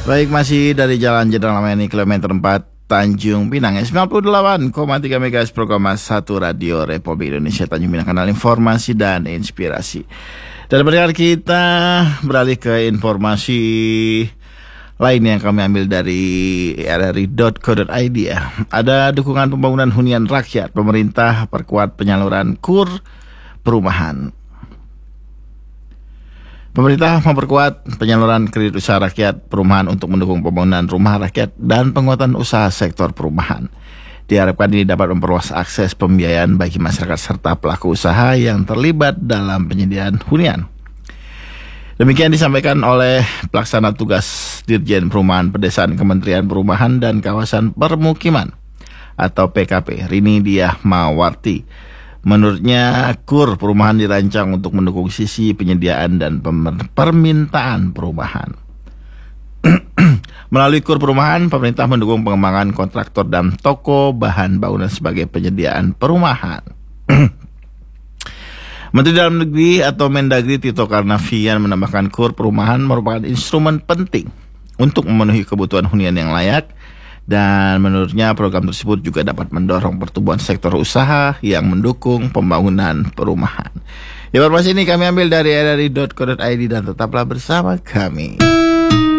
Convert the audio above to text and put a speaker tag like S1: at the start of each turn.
S1: Baik, masih dari Jalan Jenderal Lamani kilometer 4 Tanjung Pinang 98,3 MHz program 1 Radio Republik Indonesia Tanjung Pinang, kanal informasi dan inspirasi. Dan pendengar kita beralih ke informasi lain yang kami ambil dari rri.co.id ya. Ada dukungan pembangunan hunian rakyat, pemerintah perkuat penyaluran KUR perumahan. Pemerintah memperkuat penyaluran kredit usaha rakyat perumahan untuk mendukung pembangunan rumah rakyat dan penguatan usaha sektor perumahan. Diharapkan ini dapat memperluas akses pembiayaan bagi masyarakat serta pelaku usaha yang terlibat dalam penyediaan hunian. Demikian disampaikan oleh Pelaksana Tugas Dirjen Perumahan Pedesaan Kementerian Perumahan dan Kawasan Permukiman atau PKP, Rini Diah Mawarti. Menurutnya, KUR perumahan dirancang untuk mendukung sisi penyediaan dan permintaan perumahan. Melalui KUR perumahan, pemerintah mendukung pengembangan kontraktor dan toko bahan bangunan sebagai penyediaan perumahan. Menteri Dalam Negeri atau Mendagri Tito Karnavian menambahkan KUR perumahan merupakan instrumen penting untuk memenuhi kebutuhan hunian yang layak. Dan menurutnya program tersebut juga dapat mendorong pertumbuhan sektor usaha yang mendukung pembangunan perumahan. Informasi ini kami ambil dari rri.co.id dan tetaplah bersama kami.